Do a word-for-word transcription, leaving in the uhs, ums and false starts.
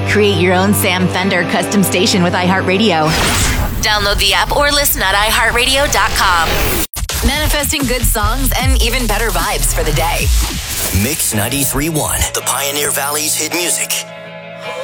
Create your own Sam Fender custom station with iHeartRadio. Download the app or listen at i heart radio dot com. Manifesting good songs and even better vibes for the day. Mix ninety-three point one, the Pioneer Valley's hit music.